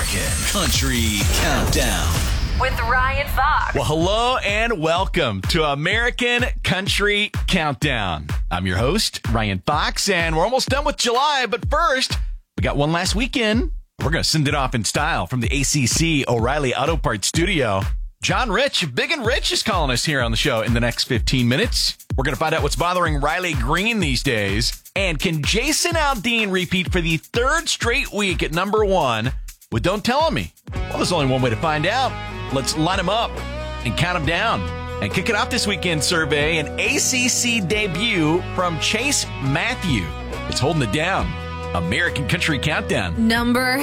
American Country Countdown with Ryan Fox. Well, hello and welcome to American Country Countdown. I'm your host, Ryan Fox, and we're almost done with July. But first, we got one last weekend. We're going to send it off in style from the ACC O'Reilly Auto Parts studio. John Rich, Big and Rich, is calling us here on the show in the next 15 minutes. We're going to find out what's bothering Riley Green these days. And can Jason Aldean repeat for the third straight week at number one with Don't Tell Me? Well, there's only one way to find out. Let's line them up and count them down. And kick it off this weekend survey, an ACC debut from Chase Matthew. It's holding it down. American Country Countdown. Number